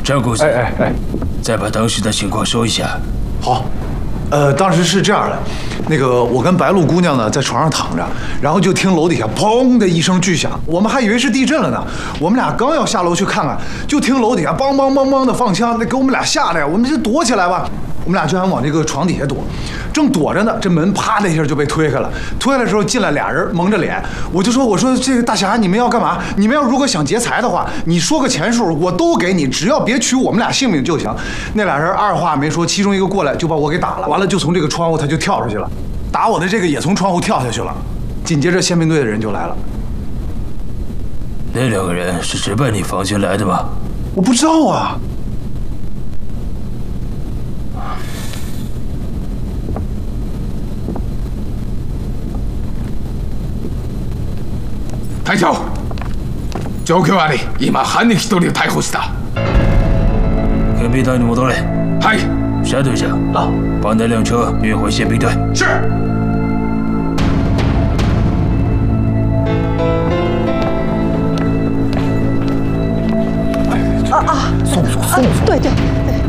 张公子，再把当时的情况说一下。 好。当时是这样的，那个我跟白鹿姑娘呢在床上躺着，然后就听楼底下砰的一声巨响，我们还以为是地震了呢。我们俩刚要下楼去看看，就听楼底下梆梆梆梆的放枪，那给我们俩吓得呀，我们就躲起来吧。我们俩就想往这个床底下躲，正躲着呢，这门啪的一下就被推开了。推开的时候进来俩人，蒙着脸。我说这个大侠，你们要干嘛？你们要如果想劫财的话，你说个钱数，我都给你，只要别取我们俩性命就行。那俩人二话没说，其中一个过来就把我给打了，完了就从这个窗户他就跳出去了，打我的这个也从窗户跳下去了。紧接着宪兵队的人就来了。 那两个人是直奔你房间来的吗？ 我不知道啊。 隊長、状況あり、今犯人1人を逮捕した。 憲兵队に戻れ。 はい。 山队长，把那辆车运回宪兵队。 是。